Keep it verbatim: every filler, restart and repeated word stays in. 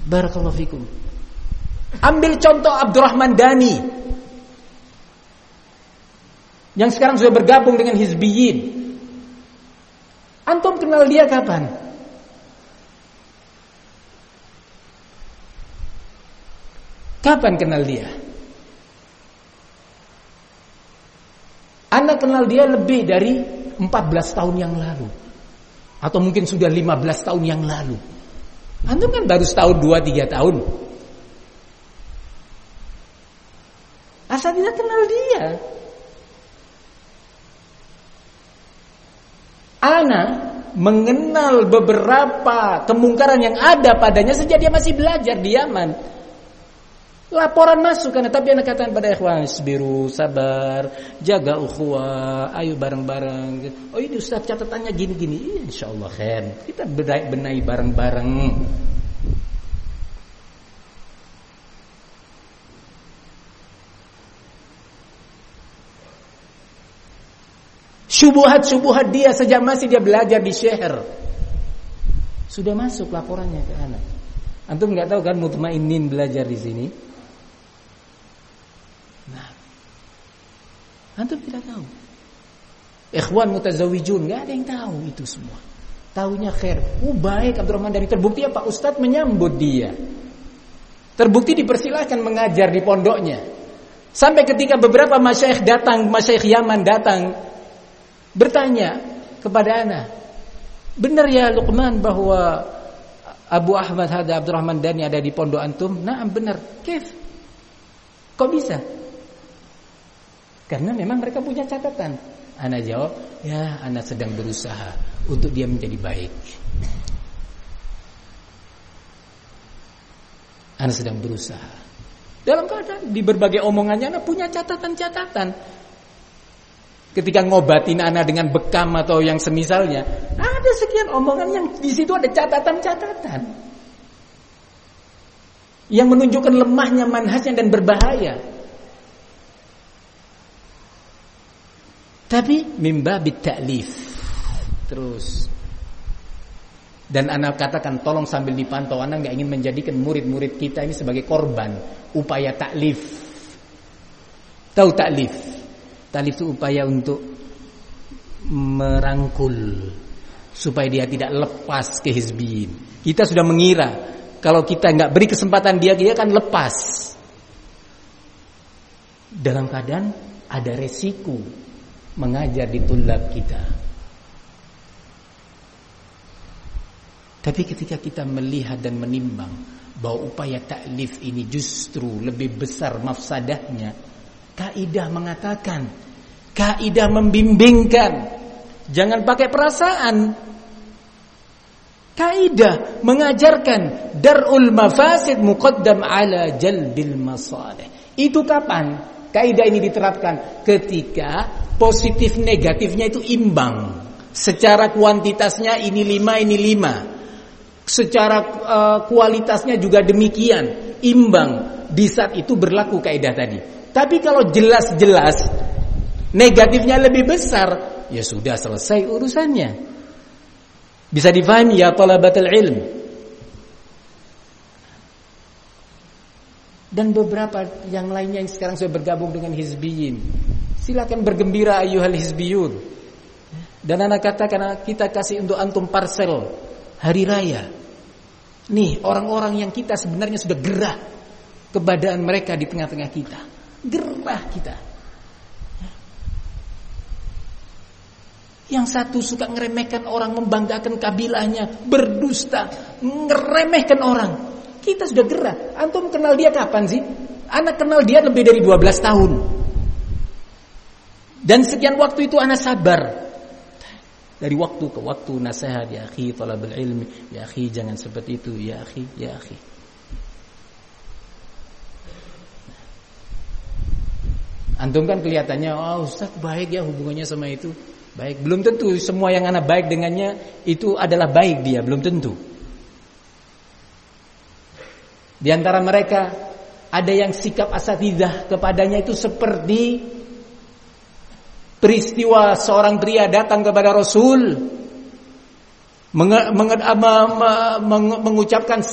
Barakallahu fikum. Ambil contoh Abdurrahman Dani yang sekarang sudah bergabung dengan Hizbiyin. Antum kenal dia kapan? Kapan kenal dia? Anda kenal dia lebih dari empat belas tahun yang lalu, atau mungkin sudah lima belas tahun yang lalu. Antum kan baru setahun, dua, tiga tahun. Asal tidak kenal dia. Ana mengenal beberapa kemungkaran yang ada padanya sejak dia masih belajar di Yaman. Laporan masuk karena, tapi anak katakan pada ikhwan, isbiru, sabar, jaga ukhuwah, ayo bareng-bareng. Oh ini Ustaz catatannya gini-gini. Iya, insyaallah khair. Kita benahi bareng-bareng. Syubuhat-syubuhat dia sejak masih dia belajar di Syahr sudah masuk laporannya ke anak. Antum nggak tahu kan mutmainin belajar di sini? Nah, antum tidak tahu. Ikhwan mutazawijun nggak ada yang tahu itu semua. Taunya khair. Oh baik Abdurrahman Dani, terbukti apa? Ustadz menyambut dia. Terbukti dipersilahkan mengajar di pondoknya. Sampai ketika beberapa masyayikh datang, masyayikh Yaman datang bertanya kepada ana, benar ya Luqman bahwa Abu Ahmad Hada Abdurrahman Dani ada di pondok antum? Naam benar. Kif? Kok bisa? Karena memang mereka punya catatan. Ana jawab, ya ana sedang berusaha untuk dia menjadi baik. Ana sedang berusaha. Dalam keadaan di berbagai omongannya ana punya catatan-catatan. Ketika ngobatin anak dengan bekam atau yang semisalnya, ada sekian omongan yang di situ ada catatan-catatan yang menunjukkan lemahnya manhajnya dan berbahaya. Tapi mimba bitta'lif terus. Dan anak katakan tolong sambil dipantau, anak nggak ingin menjadikan murid-murid kita ini sebagai korban upaya taklif. Tahu taklif? Taklif itu upaya untuk merangkul supaya dia tidak lepas ke hizbiyin. Kita sudah mengira kalau kita nggak beri kesempatan dia, dia akan lepas. Dalam keadaan ada resiko mengajar di tulab kita. Tapi ketika kita melihat dan menimbang bahwa upaya taklif ini justru lebih besar mafsadahnya, kaidah mengatakan, kaidah membimbingkan, jangan pakai perasaan. Kaidah mengajarkan darul mafasid muqaddam ala jalbil masalih. Itu kapan kaidah ini diterapkan? Ketika positif negatifnya itu imbang. Secara kuantitasnya ini lima, ini lima. Secara uh, kualitasnya juga demikian, imbang. Di saat itu berlaku kaidah tadi. Tapi kalau jelas-jelas negatifnya lebih besar, ya sudah selesai urusannya. Bisa difahami ya talabatul ilm. Dan beberapa yang lainnya yang sekarang sudah bergabung dengan hizbiyin, silakan bergembira ayyuhal hizbiyun. Dan anak katakan kita kasih untuk antum parcel hari raya. Nih orang-orang yang kita sebenarnya sudah gerah keberadaan mereka di tengah-tengah kita. Gerah kita. Yang satu suka ngeremehkan orang, membanggakan kabilahnya, berdusta, ngeremehkan orang. Kita sudah gerah. Antum kenal dia kapan sih? Anak kenal dia lebih dari dua belas tahun. Dan sekian waktu itu anak sabar. Dari waktu ke waktu nasihat, ya akhi talabul ilmi, ya akhi jangan seperti itu, ya akhi, ya akhi. Antum kan kelihatannya, oh Ustaz baik ya hubungannya sama itu. Baik, belum tentu semua yang anak baik dengannya itu adalah baik dia, belum tentu. Di antara mereka ada yang sikap asatidzah kepadanya itu seperti peristiwa seorang pria datang kepada Rasul menge, menge, menge, menge, mengucapkan